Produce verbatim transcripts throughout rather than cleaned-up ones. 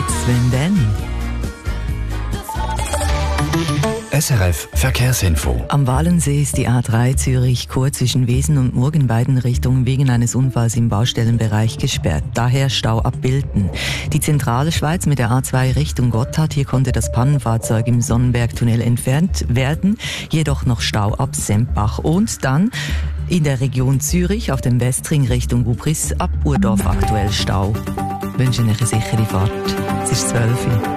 jetzt, wenn denn? S R F Verkehrsinfo. Am Walensee ist die A drei Zürich-Chur zwischen Wesen und Murg in beiden Richtungen wegen eines Unfalls im Baustellenbereich gesperrt. Daher Stau ab Bilten. Die zentrale Schweiz mit der A zwei Richtung Gotthard. Hier konnte das Pannenfahrzeug im Sonnenbergtunnel entfernt werden. Jedoch noch Stau ab Sempach. Und dann in der Region Zürich auf dem Westring Richtung Ubris ab Urdorf aktuell Stau. Ich wünsche euch eine sichere Fahrt. Es ist zwölf Uhr.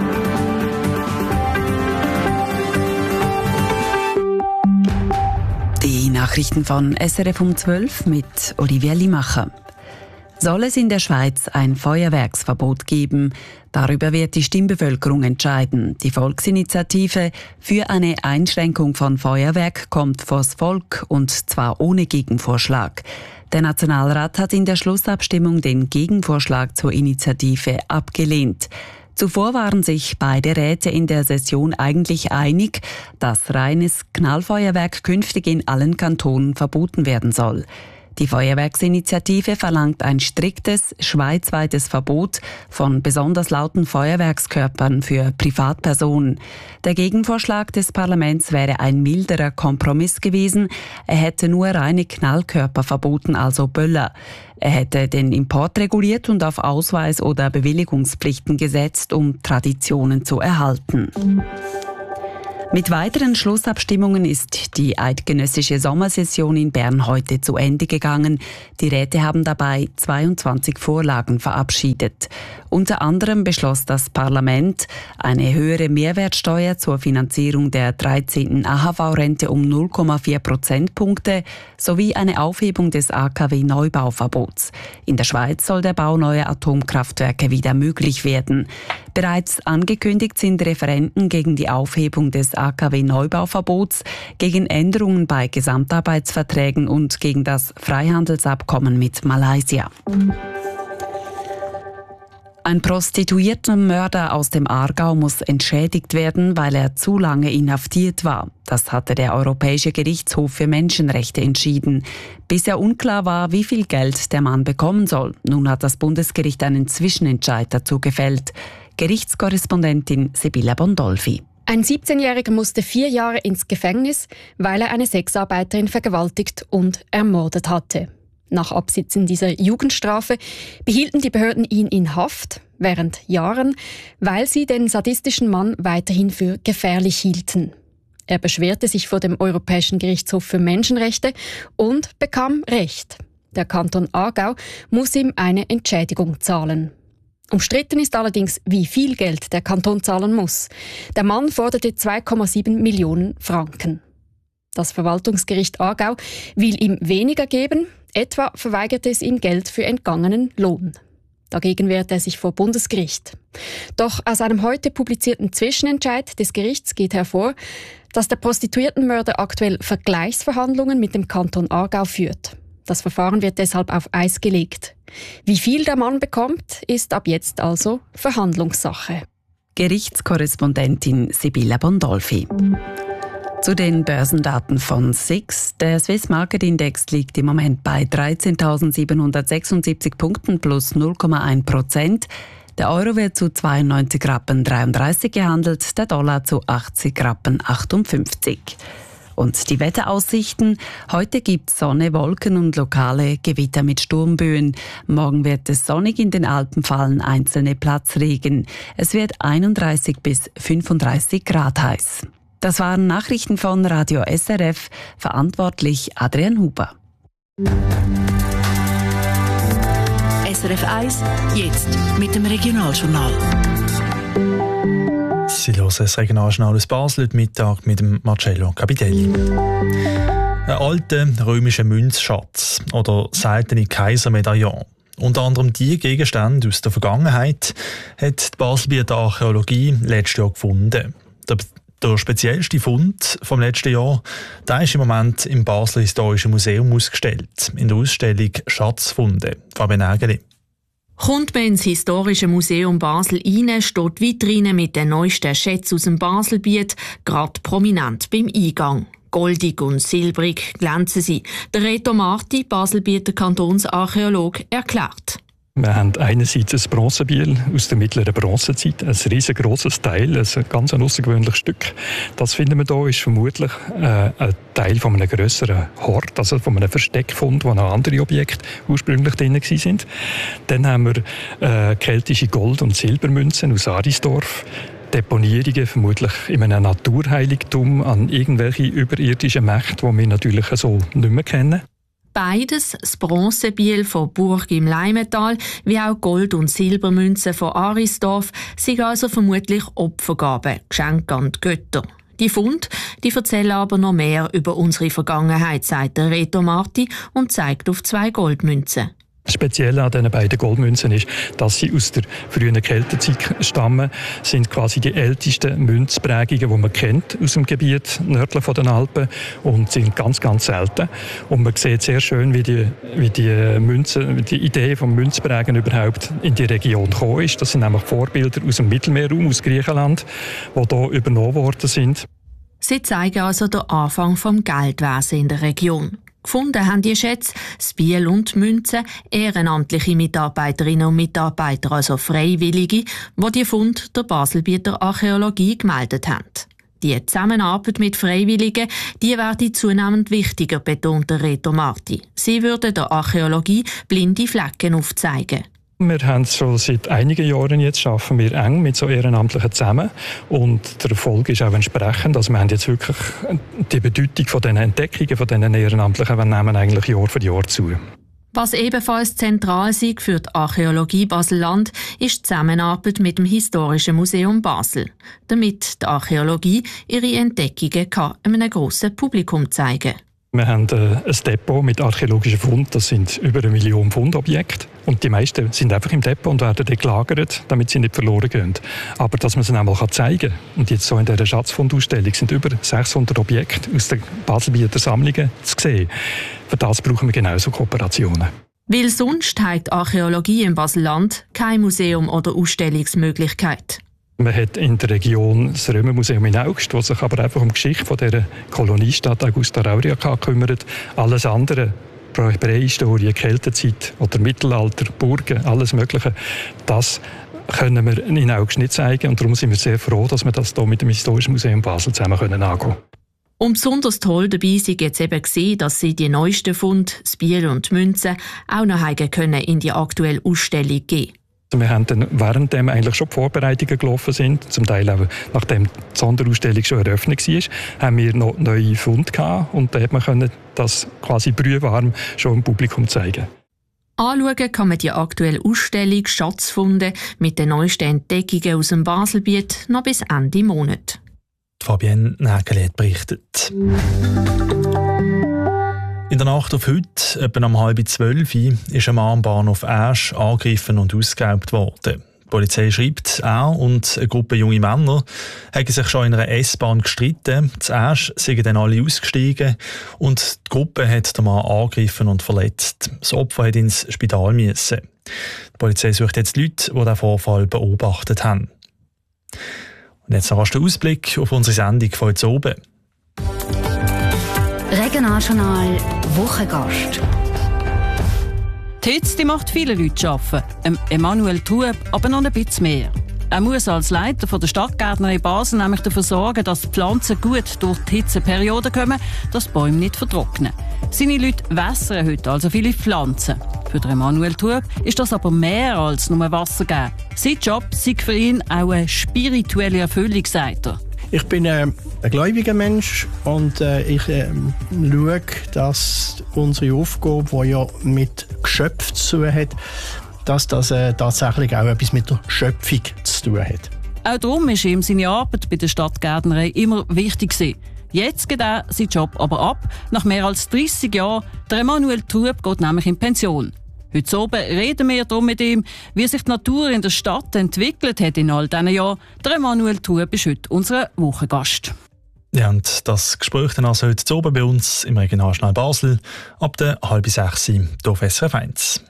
Die Nachrichten von S R F um zwölf mit Olivia Limacher. Soll es in der Schweiz ein Feuerwerksverbot geben? Darüber wird die Stimmbevölkerung entscheiden. Die Volksinitiative für eine Einschränkung von Feuerwerk kommt vors Volk, und zwar ohne Gegenvorschlag. Der Nationalrat hat in der Schlussabstimmung den Gegenvorschlag zur Initiative abgelehnt. Zuvor waren sich beide Räte in der Session eigentlich einig, dass reines Knallfeuerwerk künftig in allen Kantonen verboten werden soll. Die Feuerwerksinitiative verlangt ein striktes, schweizweites Verbot von besonders lauten Feuerwerkskörpern für Privatpersonen. Der Gegenvorschlag des Parlaments wäre ein milderer Kompromiss gewesen. Er hätte nur reine Knallkörper verboten, also Böller. Er hätte den Import reguliert und auf Ausweis- oder Bewilligungspflichten gesetzt, um Traditionen zu erhalten. Mit weiteren Schlussabstimmungen ist die eidgenössische Sommersession in Bern heute zu Ende gegangen. Die Räte haben dabei zweiundzwanzig Vorlagen verabschiedet. Unter anderem beschloss das Parlament eine höhere Mehrwertsteuer zur Finanzierung der dreizehnten A H V-Rente um null Komma vier Prozentpunkte sowie eine Aufhebung des A K W-Neubauverbots. In der Schweiz soll der Bau neuer Atomkraftwerke wieder möglich werden. Bereits angekündigt sind Referenden gegen die Aufhebung des A K W-Neubauverbots, gegen Änderungen bei Gesamtarbeitsverträgen und gegen das Freihandelsabkommen mit Malaysia. Ein prostituierter Mörder aus dem Aargau muss entschädigt werden, weil er zu lange inhaftiert war. Das hatte der Europäische Gerichtshof für Menschenrechte entschieden. Bisher unklar war, wie viel Geld der Mann bekommen soll. Nun hat das Bundesgericht einen Zwischenentscheid dazu gefällt. Gerichtskorrespondentin Sibylla Bondolfi. Ein siebzehnjähriger musste vier Jahre ins Gefängnis, weil er eine Sexarbeiterin vergewaltigt und ermordet hatte. Nach Absitzen dieser Jugendstrafe behielten die Behörden ihn in Haft während Jahren, weil sie den sadistischen Mann weiterhin für gefährlich hielten. Er beschwerte sich vor dem Europäischen Gerichtshof für Menschenrechte und bekam Recht. Der Kanton Aargau muss ihm eine Entschädigung zahlen. Umstritten ist allerdings, wie viel Geld der Kanton zahlen muss. Der Mann forderte zwei Komma sieben Millionen Franken. Das Verwaltungsgericht Aargau will ihm weniger geben, etwa verweigerte es ihm Geld für entgangenen Lohn. Dagegen wehrt er sich vor Bundesgericht. Doch aus einem heute publizierten Zwischenentscheid des Gerichts geht hervor, dass der Prostituiertenmörder aktuell Vergleichsverhandlungen mit dem Kanton Aargau führt. Das Verfahren wird deshalb auf Eis gelegt. Wie viel der Mann bekommt, ist ab jetzt also Verhandlungssache. Gerichtskorrespondentin Sibylla Bondolfi. Zu den Börsendaten von S I X. Der Swiss Market Index liegt im Moment bei dreizehntausendsiebenhundertsechsundsiebzig Punkten plus null Komma eins Prozent. Der Euro wird zu zweiundneunzig Rappen dreiunddreißig gehandelt, der Dollar zu achtzig Rappen achtundfünfzig. Und die Wetteraussichten: Heute gibt es Sonne, Wolken und lokale Gewitter mit Sturmböen. Morgen wird es sonnig, in den Alpen fallen einzelne Platzregen. Es wird einunddreißig bis fünfunddreißig Grad heiß. Das waren Nachrichten von Radio S R F, verantwortlich Adrian Huber. S R F eins, jetzt mit dem Regionaljournal. Sie hören das Regionaljournal aus Basel heute Mittag mit dem Marcello Capitelli. Ein alter römischer Münzschatz oder seltene Kaisermedaillon. Unter anderem diese Gegenstände aus der Vergangenheit hat die Baselbieter Archäologie letztes Jahr gefunden. Der, der speziellste Fund vom letzten Jahr, der ist im Moment im Basler Historischen Museum ausgestellt, in der Ausstellung Schatzfunde. Fabian Ägeli. Kommt man ins Historische Museum Basel rein, steht die Vitrine mit den neuesten Schätzen aus dem Baselbiet gerade prominent beim Eingang. Goldig und silbrig glänzen sie. Der Reto Marti, Baselbieter Kantonsarchäolog, erklärt. Wir haben einerseits ein Bronzebiel aus der mittleren Bronzezeit, ein riesengroßes Teil, ein ganz ein außergewöhnliches Stück. Das finden wir hier, ist vermutlich äh, ein Teil von einem grösseren Hort, also von einem Versteckfund, wo noch andere Objekte ursprünglich drin waren. Dann haben wir äh, keltische Gold- und Silbermünzen aus Arisdorf. Deponierungen, vermutlich in einem Naturheiligtum an irgendwelche überirdischen Mächte, die wir natürlich so nicht mehr kennen. Beides, das Bronzebiel von Burg im Leimetal, wie auch Gold- und Silbermünzen von Arisdorf, sind also vermutlich Opfergaben, Geschenke an die Götter. Die Funde, die erzählen aber noch mehr über unsere Vergangenheit, sagt der Reto Marti und zeigt auf zwei Goldmünzen. Das Spezielle an diesen beiden Goldmünzen ist, dass sie aus der frühen Keltenzeit stammen. Das sind quasi die ältesten Münzprägungen, die man kennt aus dem Gebiet nördlich von den Alpen und sind ganz, ganz selten. Und man sieht sehr schön, wie die, wie die, Münzen, wie die Idee vom Münzprägen überhaupt in die Region gekommen ist. Das sind nämlich Vorbilder aus dem Mittelmeerraum, aus Griechenland, die hier übernommen worden sind. Sie zeigen also den Anfang vom Geldwesen in der Region. Gefunden haben die Schätze, das Biel und die Münzen, ehrenamtliche Mitarbeiterinnen und Mitarbeiter, also Freiwillige, die die Funde der Baselbieter Archäologie gemeldet haben. Die Zusammenarbeit mit Freiwilligen, die werde zunehmend wichtiger, betont der Reto Marti. Sie würden der Archäologie blinde Flecken aufzeigen. Wir haben schon seit einigen Jahren jetzt arbeiten wir eng mit so Ehrenamtlichen zusammen und der Erfolg ist auch entsprechend. Also wir haben jetzt wirklich die Bedeutung von diesen Entdeckungen von diesen Ehrenamtlichen, wir nehmen eigentlich Jahr für Jahr zu. Was ebenfalls zentral ist für die Archäologie Basel-Land, ist die Zusammenarbeit mit dem Historischen Museum Basel, damit die Archäologie ihre Entdeckungen kann einem grossen Publikum zeigen kann. Wir haben ein Depot mit archäologischen Funden, das sind über eine Million Fundobjekte. Und die meisten sind einfach im Depot und werden dort gelagert, damit sie nicht verloren gehen. Aber dass man sie einmal zeigen kann, und jetzt so in dieser Schatzfundausstellung sind über sechshundert Objekte aus den Baselbieter Sammlungen zu sehen. Für das brauchen wir genauso Kooperationen. Weil sonst hat die Archäologie im Basel-Land kein Museum oder Ausstellungsmöglichkeit. Man hat in der Region das Römermuseum in Augst, das sich aber einfach um die Geschichte von dieser Koloniestadt Augusta Raurica kümmert. Alles andere, Prähistorie, Keltenzeit oder Mittelalter, Burgen, alles Mögliche, das können wir in Augst nicht zeigen. Und darum sind wir sehr froh, dass wir das hier mit dem Historischen Museum Basel zusammen angehen können. Und besonders toll dabei sind jetzt eben gesehen, dass sie die neuesten Funde, das Biel und die Münzen, auch noch können in die aktuelle Ausstellung geben. Wir haben dann, währenddem eigentlich schon die Vorbereitungen gelaufen sind, zum Teil auch nachdem die Sonderausstellung schon eröffnet war, haben wir noch neue Funde gehabt und da konnte man das quasi brühwarm schon im Publikum zeigen. Anschauen kann man die aktuelle Ausstellung Schatzfunde mit den neuesten Entdeckungen aus dem Baselbiet noch bis Ende Monat. Fabienne Nägeli hat berichtet. In der Nacht auf heute, etwa um halb zwölf, ist ein Mann am Bahnhof Asch angegriffen und ausgeraubt worden. Die Polizei schreibt, er und eine Gruppe junge Männer haben sich schon in einer S-Bahn gestritten. Zu Asch sind dann alle ausgestiegen und die Gruppe hat den Mann angegriffen und verletzt. Das Opfer hat ins Spital müssen. Die Polizei sucht jetzt Leute, die den Vorfall beobachtet haben. Und jetzt noch der Ausblick auf unsere Sendung von heute oben. Regionaljournal Wochengast. Die Hitze die macht viele Leute arbeiten. Emanuel Trub aber noch ein bisschen mehr. Er muss als Leiter von der Stadtgärtnerei Basel nämlich dafür sorgen, dass die Pflanzen gut durch die Hitzeperiode kommen, dass die Bäume nicht vertrocknen. Seine Leute wässern heute also viele Pflanzen. Für den Emanuel Trub ist das aber mehr als nur Wasser geben. Sein Job sei für ihn auch eine spirituelle Erfüllung, sagt er. Ich bin äh, ein gläubiger Mensch und äh, ich äh, schaue, dass unsere Aufgabe, die ja mit Geschöpf zu tun hat, dass das äh, tatsächlich auch etwas mit der Schöpfung zu tun hat. Auch darum ist ihm seine Arbeit bei der Stadtgärtnerei immer wichtig gewesen. Jetzt geht er seinen Job aber ab. Nach mehr als dreissig Jahren, der Emanuel Trub geht nämlich in Pension. Heute oben reden wir darum mit ihm, wie sich die Natur in der Stadt entwickelt hat in all diesen Jahren. Der Emanuel Trub ist heute unser Wochengast. Ja, und das Gespräch dann also heute oben bei uns im Regionaljournal Basel ab der halb sechs hier auf S R F eins.